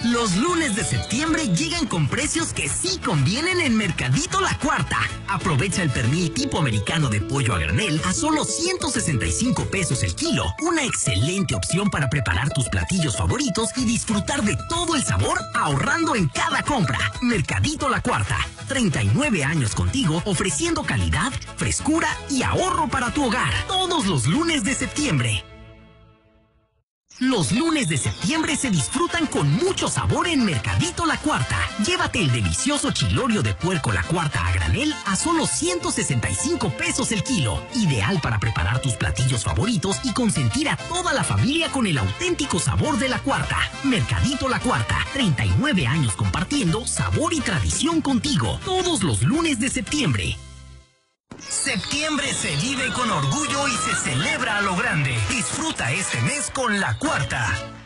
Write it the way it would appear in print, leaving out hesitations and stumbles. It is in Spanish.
Los lunes de septiembre llegan con precios que sí convienen en Mercadito La Cuarta. Aprovecha el pernil tipo americano de pollo a granel a solo 165 pesos el kilo. Una excelente opción para preparar tus platillos favoritos y disfrutar de todo el sabor ahorrando en cada compra. Mercadito La Cuarta, 39 años contigo ofreciendo calidad, frescura y ahorro para tu hogar. Todos los lunes de septiembre. Los lunes de septiembre se disfrutan con mucho sabor en Mercadito La Cuarta. Llévate el delicioso chilorio de puerco La Cuarta a granel a solo 165 pesos el kilo. Ideal para preparar tus platillos favoritos y consentir a toda la familia con el auténtico sabor de La Cuarta. Mercadito La Cuarta, 39 años compartiendo sabor y tradición contigo. Todos los lunes de septiembre. Septiembre se vive con orgullo y se celebra a lo grande. Disfruta este mes con La Cuarta.